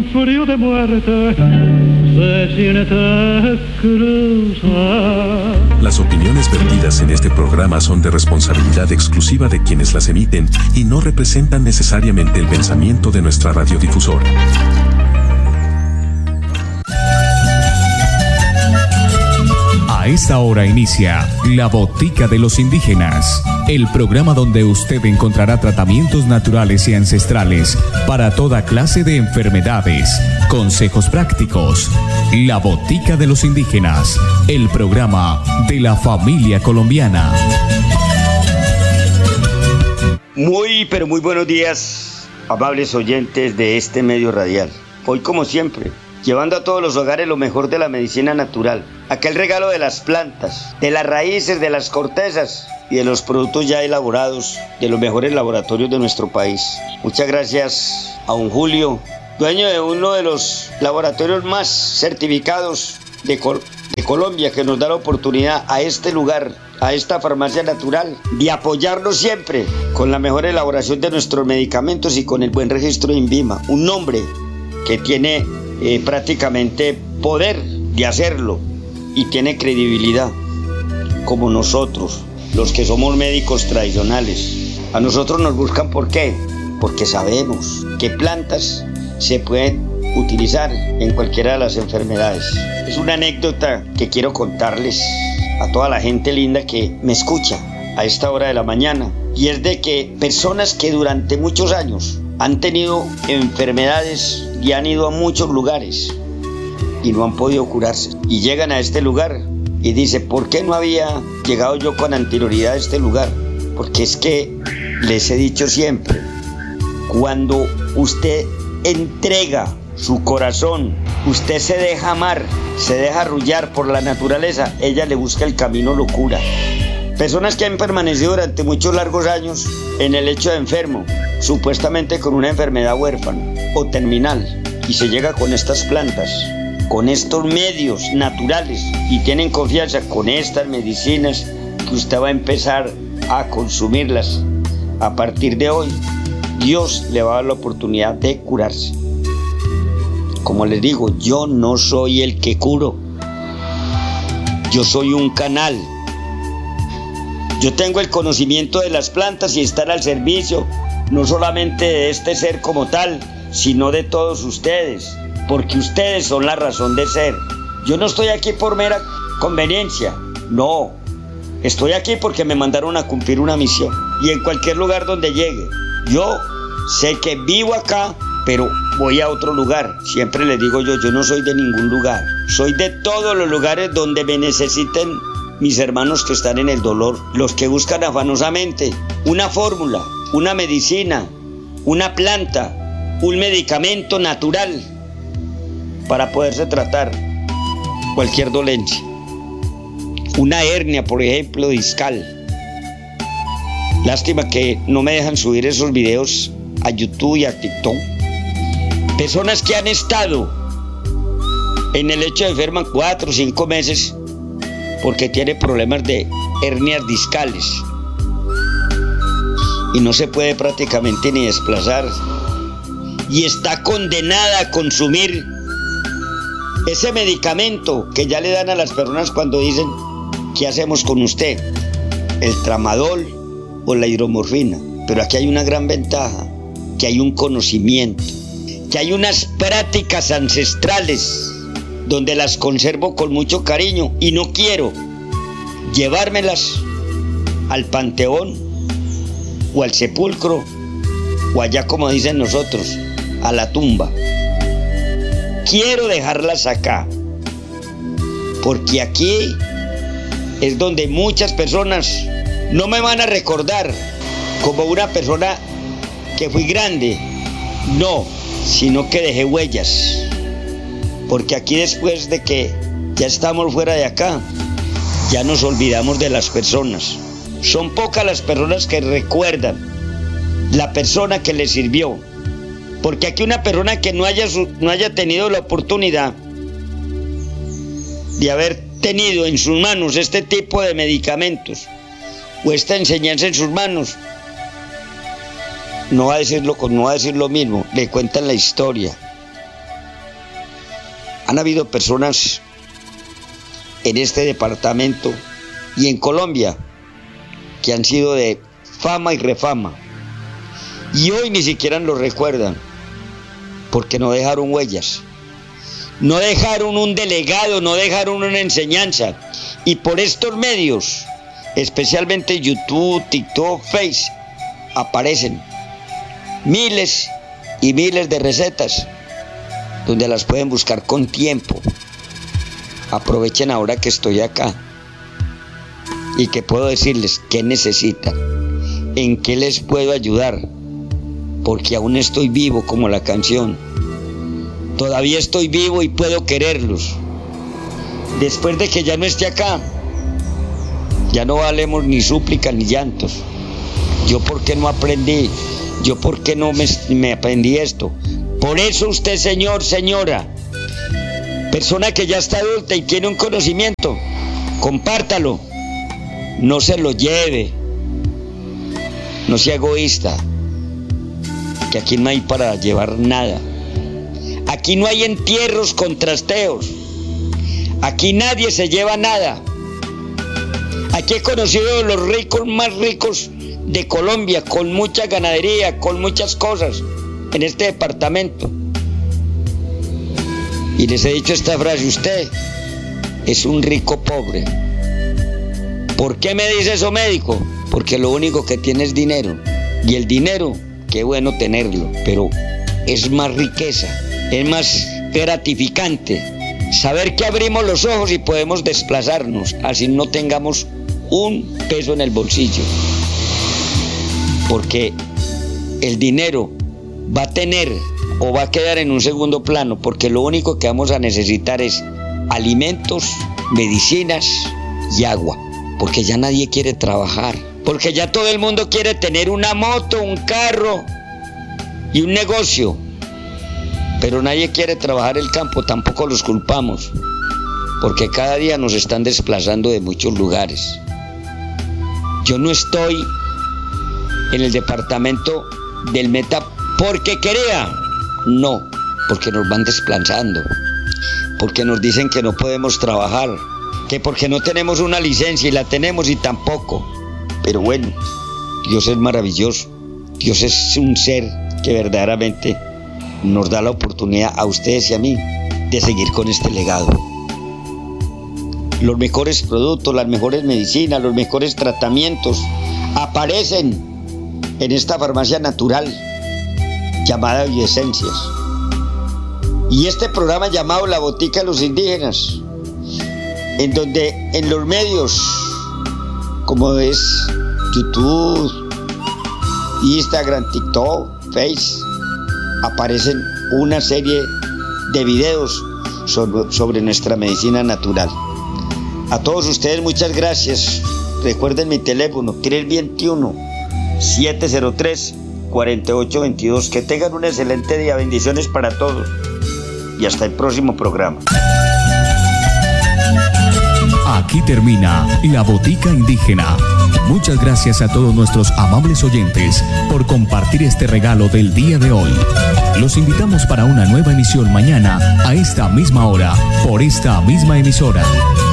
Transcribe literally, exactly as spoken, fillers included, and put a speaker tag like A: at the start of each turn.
A: frío de muerte se siente cruzar.
B: Las opiniones vertidas en este programa son de responsabilidad exclusiva de quienes las emiten y no representan necesariamente el pensamiento de nuestra radiodifusora.
C: A esta hora inicia La Botica de los Indígenas, el programa donde usted encontrará tratamientos naturales y ancestrales para toda clase de enfermedades, consejos prácticos. La Botica de los Indígenas, el programa de la familia colombiana.
D: Muy, pero muy buenos días, amables oyentes de este medio radial. Hoy, como siempre, llevando a todos los hogares lo mejor de la medicina natural, aquel regalo de las plantas, de las raíces, de las cortezas y de los productos ya elaborados de los mejores laboratorios de nuestro país. Muchas gracias a don Julio, dueño de uno de los laboratorios más certificados de, Col- de Colombia, que nos da la oportunidad a este lugar, a esta farmacia natural, de apoyarnos siempre con la mejor elaboración de nuestros medicamentos y con el buen registro de INVIMA, un nombre que tiene Eh, prácticamente poder de hacerlo y tiene credibilidad, como nosotros, los que somos médicos tradicionales. A nosotros nos buscan, ¿por qué? Porque sabemos que plantas se pueden utilizar en cualquiera de las enfermedades. Es una anécdota que quiero contarles a toda la gente linda que me escucha a esta hora de la mañana, y es de que personas que durante muchos años han tenido enfermedades y han ido a muchos lugares y no han podido curarse, y llegan a este lugar y dicen: ¿por qué no había llegado yo con anterioridad a este lugar? Porque es que les he dicho siempre, cuando usted entrega su corazón, usted se deja amar, se deja arrullar por la naturaleza, ella le busca el camino, lo cura. Personas que han permanecido durante muchos largos años en el lecho de enfermo, supuestamente con una enfermedad huérfana o terminal, y se llega con estas plantas, con estos medios naturales, y tienen confianza con estas medicinas, que usted va a empezar a consumirlas. A partir de hoy, Dios le va a dar la oportunidad de curarse. Como les digo, yo no soy el que curo, yo soy un canal. Yo tengo el conocimiento de las plantas y estar al servicio no solamente de este ser como tal, sino de todos ustedes, porque ustedes son la razón de ser. Yo no estoy aquí por mera conveniencia, no. Estoy aquí porque me mandaron a cumplir una misión, y en cualquier lugar donde llegue. Yo sé que vivo acá, pero voy a otro lugar. Siempre les digo yo, yo no soy de ningún lugar. Soy de todos los lugares donde me necesiten mis hermanos que están en el dolor, los que buscan afanosamente una fórmula, una medicina, una planta, un medicamento natural para poderse tratar cualquier dolencia. Una hernia, por ejemplo, discal. Lástima que no me dejan subir esos videos a YouTube y a TikTok. Personas que han estado en el lecho de enferma cuatro o cinco meses porque tiene problemas de hernias discales y no se puede prácticamente ni desplazar, y está condenada a consumir ese medicamento que ya le dan a las personas cuando dicen: ¿qué hacemos con usted? El tramadol o la hidromorfina. Pero aquí hay una gran ventaja, que hay un conocimiento, que hay unas prácticas ancestrales donde las conservo con mucho cariño, y no quiero llevármelas al panteón o al sepulcro, o allá, como dicen nosotros, a la tumba. Quiero dejarlas acá, porque aquí es donde muchas personas no me van a recordar como una persona que fui grande, no, sino que dejé huellas. Porque aquí, después de que ya estamos fuera de acá, ya nos olvidamos de las personas. Son pocas las personas que recuerdan la persona que les sirvió. Porque aquí una persona que no haya, no haya tenido la oportunidad de haber tenido en sus manos este tipo de medicamentos o esta enseñanza en sus manos, no va a decirlo, no va a decir lo mismo. Le cuentan la historia Han habido personas en este departamento y en Colombia que han sido de fama y refama, y hoy ni siquiera lo recuerdan porque no dejaron huellas, no dejaron un delegado, no dejaron una enseñanza. Y por estos medios, especialmente YouTube, TikTok, Face, aparecen miles y miles de recetas donde las pueden buscar con tiempo. Aprovechen ahora que estoy acá y que puedo decirles qué necesitan, en qué les puedo ayudar, porque aún estoy vivo, como la canción. Todavía estoy vivo y puedo quererlos. Después de que ya no esté acá, ya no valemos ni súplicas ni llantos. Yo por qué no aprendí, yo por qué no me, me aprendí esto. Por eso usted, señor, señora, persona que ya está adulta y tiene un conocimiento, compártalo, no se lo lleve, no sea egoísta, que aquí no hay para llevar nada. Aquí no hay entierros con trasteos, aquí nadie se lleva nada. Aquí he conocido a los ricos más ricos de Colombia, con mucha ganadería, con muchas cosas en este departamento. Y les he dicho esta frase: usted es un rico pobre. ¿Por qué me dice eso, médico? Porque lo único que tiene es dinero. Y el dinero, qué bueno tenerlo, pero es más riqueza, es más gratificante saber que abrimos los ojos y podemos desplazarnos, así no tengamos un peso en el bolsillo. Porque el dinero va a tener o va a quedar en un segundo plano, porque lo único que vamos a necesitar es alimentos, medicinas y agua, porque ya nadie quiere trabajar, porque ya todo el mundo quiere tener una moto, un carro y un negocio, pero nadie quiere trabajar el campo. Tampoco los culpamos, porque cada día nos están desplazando de muchos lugares. Yo no estoy en el departamento del Meta porque quería, no, porque nos van desplazando, porque nos dicen que no podemos trabajar, que porque no tenemos una licencia, y la tenemos y tampoco. Pero bueno, Dios es maravilloso, Dios es un ser que verdaderamente nos da la oportunidad a ustedes y a mí de seguir con este legado. Los mejores productos, las mejores medicinas, los mejores tratamientos aparecen en esta farmacia natural llamada Bioesencias. Y este programa llamado La Botica de los Indígenas, en donde en los medios como es YouTube, Instagram, TikTok, Face, aparecen una serie de videos sobre, sobre nuestra medicina natural. A todos ustedes muchas gracias. Recuerden mi teléfono tres dos uno, siete cero tres, cuatro ocho dos dos. Que tengan un excelente día. Bendiciones para todos y hasta el próximo programa.
C: Aquí termina La Botica Indígena. Muchas gracias a todos nuestros amables oyentes por compartir este regalo del día de hoy. Los invitamos para una nueva emisión mañana a esta misma hora, por esta misma emisora.